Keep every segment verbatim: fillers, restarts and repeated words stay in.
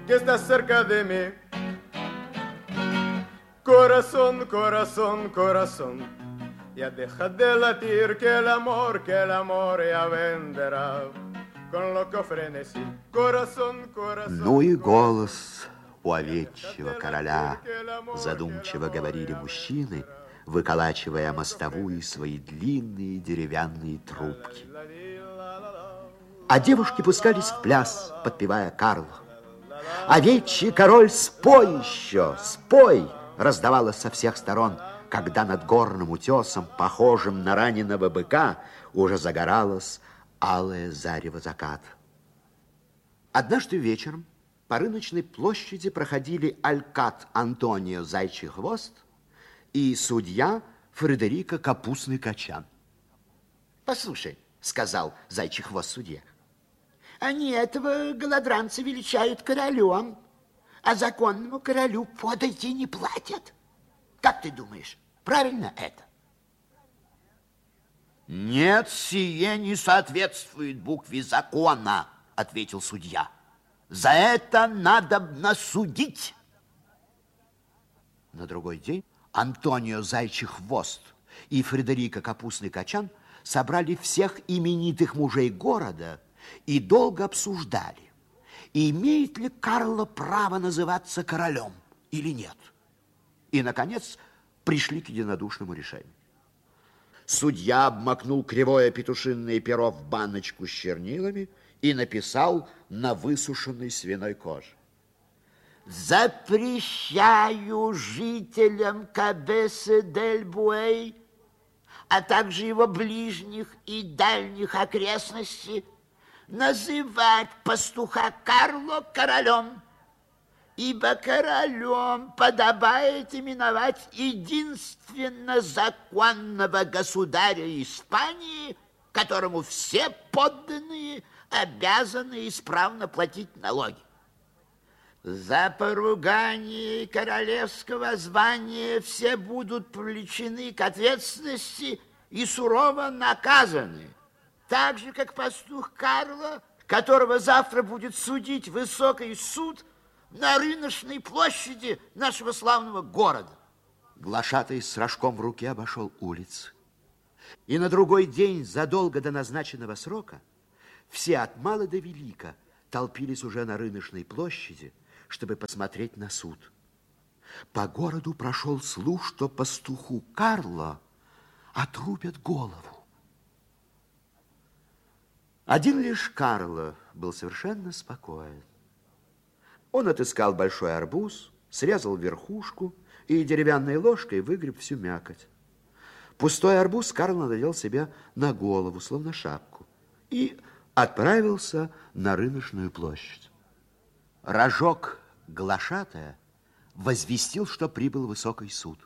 que está cerca de mí. Corazón, corazón, corazón, ya deja de latir, que el amor, que el amor ya vendrá. Con loco frenesí. Corazón, corazón. Ну и голос у овечьего короля, задумчиво говорили мужчины, выколачивая мостовую свои длинные деревянные трубки. А девушки пускались в пляс, подпевая Карлу. «Овечий король, спой еще, спой!» раздавалось со всех сторон, когда над горным утесом, похожим на раненого быка, уже загоралось алое зарево заката. Однажды вечером по рыночной площади проходили алькад Антонио Зайчий Хвост и судья Фредерико Капустный Качан. «Послушай, — сказал Зайчий Хвост судья, — они этого голодранца величают королем, а законному королю подати не платят. Как ты думаешь, правильно это?» «Нет, сие не соответствует букве закона, — ответил судья. За это надо насудить». На другой день Антонио Зайчий Хвост и Фредерико Капустный Качан собрали всех именитых мужей города и долго обсуждали, имеет ли Карло право называться королем или нет. И, наконец, пришли к единодушному решению. Судья обмакнул кривое петушиное перо в баночку с чернилами и написал на высушенной свиной коже: «Запрещаю жителям Кабесы-дель-Буэй, а также его ближних и дальних окрестностей, называть пастуха Карло королем, ибо королем подобает именовать единственно законного государя Испании, которому все подданные обязаны исправно платить налоги. За поругание королевского звания все будут привлечены к ответственности и сурово наказаны, так же, как пастух Карло, которого завтра будет судить высокий суд на рыночной площади нашего славного города». Глашатай с рожком в руке обошел улицы. И на другой день, задолго до назначенного срока, все от мала до велика толпились уже на рыночной площади, чтобы посмотреть на суд. По городу прошел слух, что пастуху Карло отрубят голову. Один лишь Карло был совершенно спокоен. Он отыскал большой арбуз, срезал верхушку и деревянной ложкой выгреб всю мякоть. Пустой арбуз Карло надел себе на голову, словно шапку, и отправился на рыночную площадь. Рожок глашатая возвестил, что прибыл высокий суд.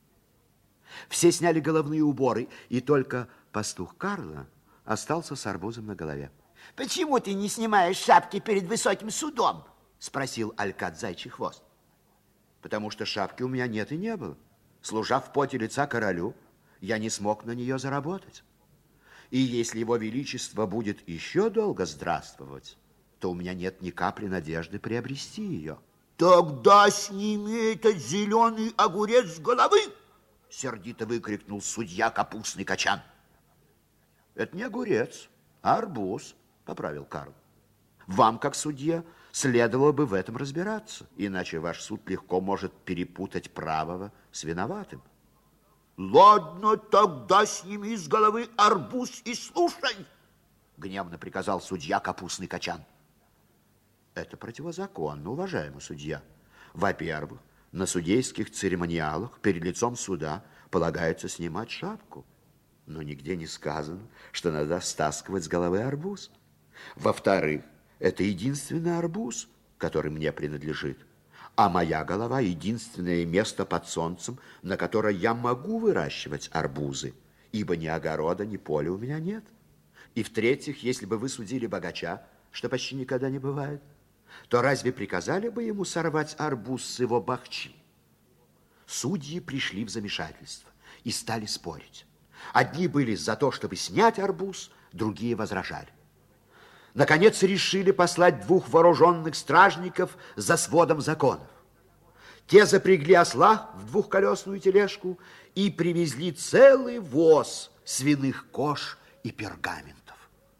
Все сняли головные уборы, и только пастух Карло остался с арбузом на голове. «Почему ты не снимаешь шапки перед высоким судом?» — спросил алькад Зайчий Хвост. «Потому что шапки у меня нет и не было. Служа в поте лица королю, я не смог на нее заработать. И если его величество будет еще долго здравствовать, то у меня нет ни капли надежды приобрести ее». «Тогда сними этот зеленый огурец с головы!» — сердито выкрикнул судья Капустный Качан. «Это не огурец, а арбуз», — поправил Карл. «Вам, как судье, следовало бы в этом разбираться, иначе ваш суд легко может перепутать правого с виноватым». «Ладно, тогда сними с головы арбуз и слушай», — гневно приказал судья Капустный Качан. «Это противозаконно, уважаемый судья. Во-первых, на судейских церемониалах перед лицом суда полагается снимать шапку, но нигде не сказано, что надо стаскивать с головы арбуз. Во-вторых, это единственный арбуз, который мне принадлежит, а моя голова — единственное место под солнцем, на которое я могу выращивать арбузы, ибо ни огорода, ни поля у меня нет. И в-третьих, если бы вы судили богача, что почти никогда не бывает, то разве приказали бы ему сорвать арбуз с его бахчи?» Судьи пришли в замешательство и стали спорить. Одни были за то, чтобы снять арбуз, другие возражали. Наконец решили послать двух вооруженных стражников за сводом законов. Те запрягли осла в двухколесную тележку и привезли целый воз свиных кож и пергаментов.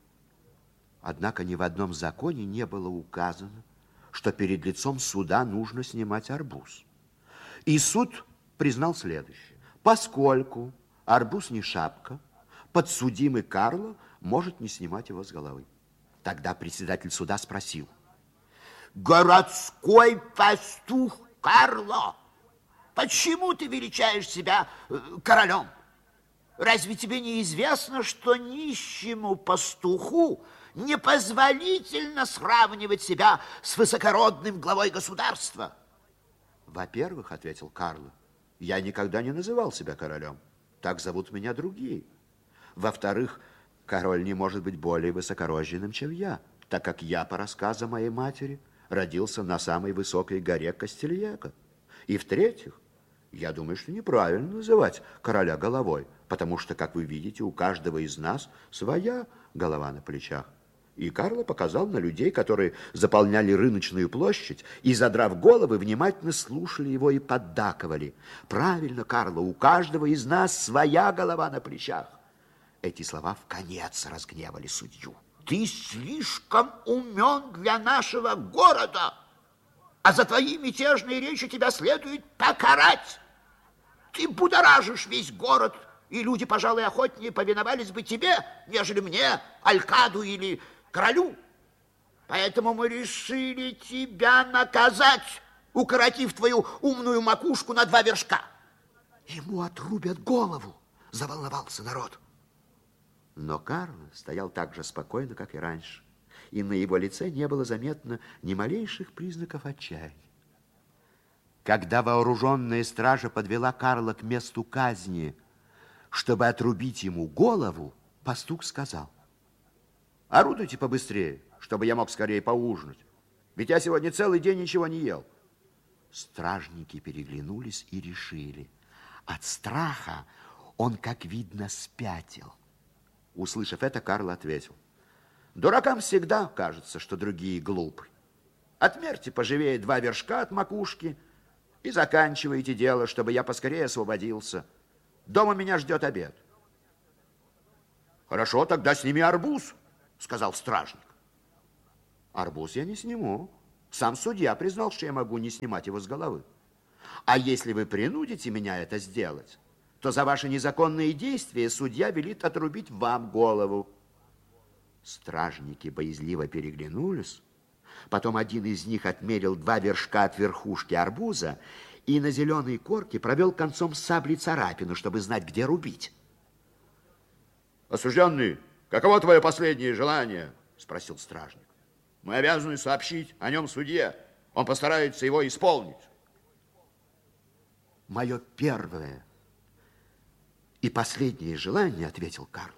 Однако ни в одном законе не было указано, что перед лицом суда нужно снимать арбуз. И суд признал следующее. Поскольку арбуз не шапка, подсудимый Карло может не снимать его с головы. Тогда председатель суда спросил: городской пастух Карло, почему ты величаешь себя королем? Разве тебе не известно, что нищему пастуху непозволительно сравнивать себя с высокородным главой государства? Во-первых, ответил Карло, я никогда не называл себя королем. Так зовут меня другие. Во-вторых, король не может быть более высокорожденным, чем я, так как я, по рассказам моей матери, родился на самой высокой горе Кастильяка. И в-третьих, я думаю, что неправильно называть короля головой, потому что, как вы видите, у каждого из нас своя голова на плечах. И Карло показал на людей, которые заполняли рыночную площадь и, задрав головы, внимательно слушали его и поддакивали. Правильно, Карло, у каждого из нас своя голова на плечах. Эти слова вконец разгневали судью. Ты слишком умен для нашего города, а за твои мятежные речи тебя следует покарать. Ты будоражишь весь город, и люди, пожалуй, охотнее повиновались бы тебе, нежели мне, Алькаду или королю. Поэтому мы решили тебя наказать, укоротив твою умную макушку на два вершка. Ему отрубят голову, заволновался народ. Но Карло стоял так же спокойно, как и раньше, и на его лице не было заметно ни малейших признаков отчаяния. Когда вооруженная стража подвела Карло к месту казни, чтобы отрубить ему голову, пастух сказал: орудуйте побыстрее, чтобы я мог скорее поужинать, ведь я сегодня целый день ничего не ел. Стражники переглянулись и решили: от страха он, как видно, спятил. Услышав это, Карло ответил: дуракам всегда кажется, что другие глупы. Отмерьте поживее два вершка от макушки и заканчивайте дело, чтобы я поскорее освободился. Дома меня ждет обед. Хорошо, тогда сними арбуз, сказал стражник. Арбуз я не сниму. Сам судья признал, что я могу не снимать его с головы. А если вы принудите меня это сделать, то за ваши незаконные действия судья велит отрубить вам голову. Стражники боязливо переглянулись. Потом один из них отмерил два вершка от верхушки арбуза и на зеленой корке провел концом сабли царапину, чтобы знать, где рубить. Осужденный, каково твое последнее желание? Спросил стражник. Мы обязаны сообщить о нем судье. Он постарается его исполнить. Мое первое и последнее желание, ответил Карло,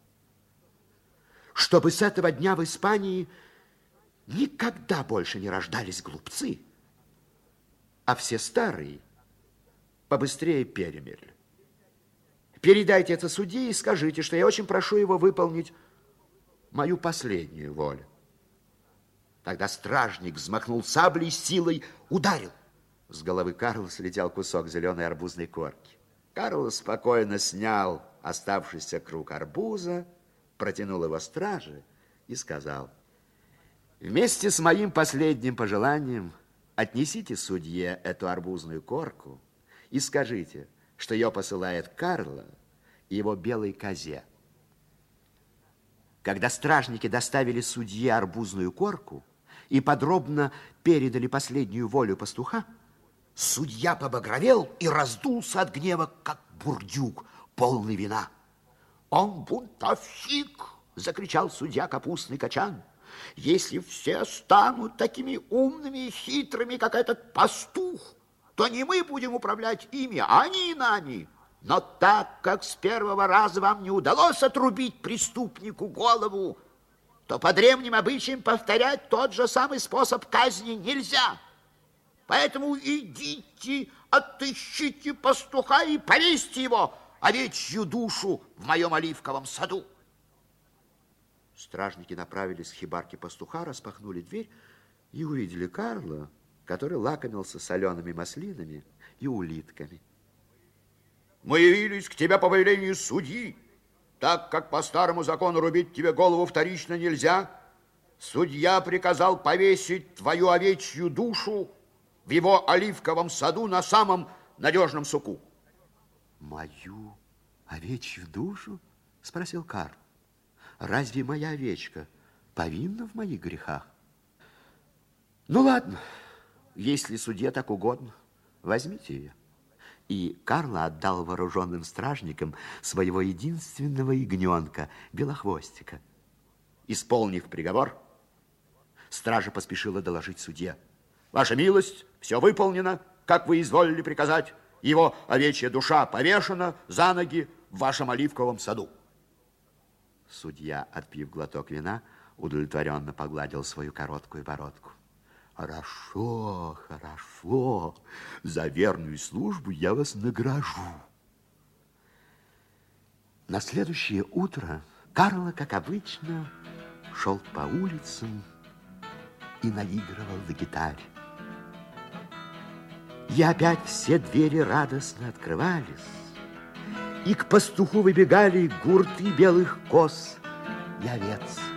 чтобы с этого дня в Испании никогда больше не рождались глупцы, а все старые побыстрее перемерли. Передайте это судье и скажите, что я очень прошу его выполнить мою последнюю волю. Тогда стражник взмахнул саблей, силой ударил. С головы Карло слетел кусок зеленой арбузной корки. Карло спокойно снял оставшийся круг арбуза, протянул его страже и сказал: вместе с моим последним пожеланием отнесите судье эту арбузную корку и скажите, что ее посылает Карло и его белой козе. Когда стражники доставили судье арбузную корку и подробно передали последнюю волю пастуха, судья побагровел и раздулся от гнева, как бурдюк, полный вина. «Он бунтовщик!» — закричал судья Капустный Качан. «Если все станут такими умными и хитрыми, как этот пастух, то не мы будем управлять ими, а они нами. Но так как с первого раза вам не удалось отрубить преступнику голову, то по древним обычаям повторять тот же самый способ казни нельзя. Поэтому идите, отыщите пастуха и повесьте его, овечью душу, в моем оливковом саду». Стражники направились к хибарке пастуха, распахнули дверь и увидели Карла, который лакомился солеными маслинами и улитками. Мы явились к тебе по повелению судьи. Так как по старому закону рубить тебе голову вторично нельзя, судья приказал повесить твою овечью душу в его оливковом саду на самом надежном суку. Мою овечью душу? Спросил Карл. Разве моя овечка повинна в моих грехах? Ну ладно, если судье так угодно, возьмите ее. И Карла отдал вооруженным стражникам своего единственного ягненка, Белохвостика. Исполнив приговор, стража поспешила доложить судье. Ваша милость, все выполнено, как вы изволили приказать. Его овечья душа повешена за ноги в вашем оливковом саду. Судья, отпив глоток вина, удовлетворенно погладил свою короткую бородку. Хорошо, хорошо. За верную службу я вас награжу. На следующее утро Карло, как обычно, шел по улицам и наигрывал на гитаре. И опять все двери радостно открывались, и к пастуху выбегали гурты белых коз и овец.